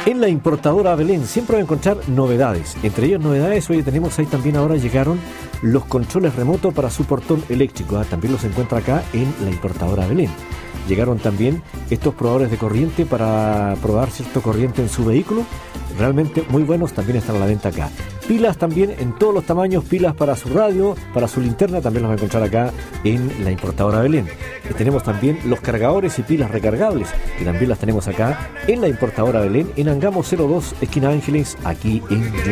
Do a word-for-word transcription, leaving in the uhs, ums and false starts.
En la importadora Belén siempre va a encontrar novedades. Entre ellas novedades, hoy tenemos ahí también ahora llegaron los controles remotos para su portón eléctrico. ¿eh? También los encuentra acá en la importadora Belén. Llegaron también estos probadores de corriente para probar cierto corriente en su vehículo. Realmente muy buenos, también están a la venta acá. Pilas también en todos los tamaños, pilas para su radio, para su linterna, también los va a encontrar acá en la importadora Belén. Y tenemos también los cargadores y pilas recargables, que también las tenemos acá en la importadora Belén, en Angamo cero dos, esquina Ángeles, aquí en